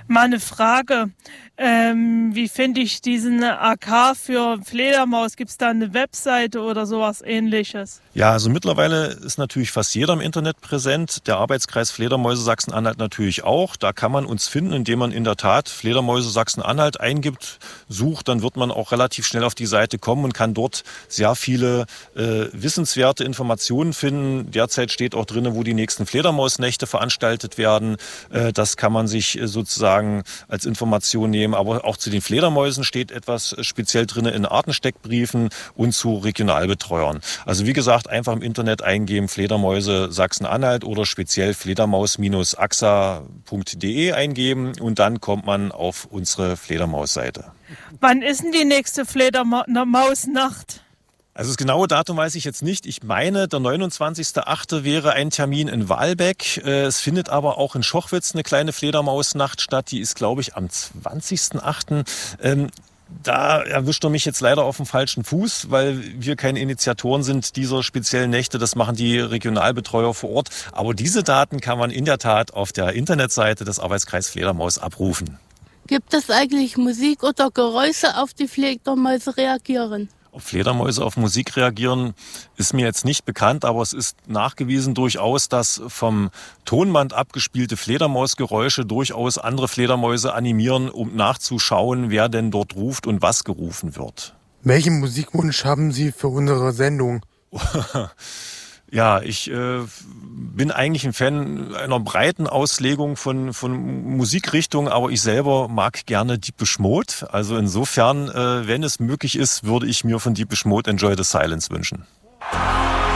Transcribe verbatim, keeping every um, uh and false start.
Mal eine Frage. Ähm, wie finde ich diesen A K für Fledermaus? Gibt es da eine Webseite oder sowas Ähnliches? Ja, also mittlerweile ist natürlich fast jeder im Internet präsent. Der Arbeitskreis Fledermäuse Sachsen-Anhalt natürlich auch. Da kann man uns finden, indem man in der Tat Fledermäuse Sachsen-Anhalt eingibt, sucht. Dann wird man auch relativ schnell auf die Seite kommen und kann dort sehr viele äh, wissenswerte Informationen finden. Derzeit steht auch drin, wo die nächsten Fledermausnächte veranstaltet werden. Äh, das kann man sich äh, sozusagen als Information nehmen. Aber auch zu den Fledermäusen steht etwas speziell drin in Artensteckbriefen und zu Regionalbetreuern. Also wie gesagt, einfach im Internet eingeben Fledermäuse Sachsen-Anhalt oder speziell fledermaus Bindestrich a x a punkt d e eingeben und dann kommt man auf unsere Fledermausseite. Wann ist denn die nächste Fledermausnacht? Also das genaue Datum weiß ich jetzt nicht. Ich meine, der neunundzwanzigster achte wäre ein Termin in Wahlbeck. Es findet aber auch in Schochwitz eine kleine Fledermausnacht statt. Die ist, glaube ich, am zwanzigsten achten Ähm, Da erwischt er mich jetzt leider auf dem falschen Fuß, weil wir keine Initiatoren sind dieser speziellen Nächte. Das machen die Regionalbetreuer vor Ort. Aber diese Daten kann man in der Tat auf der Internetseite des Arbeitskreis Fledermaus abrufen. Gibt es eigentlich Musik oder Geräusche, auf die Fledermäuse reagieren? Ob Fledermäuse auf Musik reagieren, ist mir jetzt nicht bekannt, aber es ist nachgewiesen durchaus, dass vom Tonband abgespielte Fledermausgeräusche durchaus andere Fledermäuse animieren, um nachzuschauen, wer denn dort ruft und was gerufen wird. Welchen Musikwunsch haben Sie für unsere Sendung? Ja, ich äh, bin eigentlich ein Fan einer breiten Auslegung von, von Musikrichtungen, aber ich selber mag gerne Depeche Mode. Also insofern, äh, wenn es möglich ist, würde ich mir von Depeche Mode Enjoy the Silence wünschen.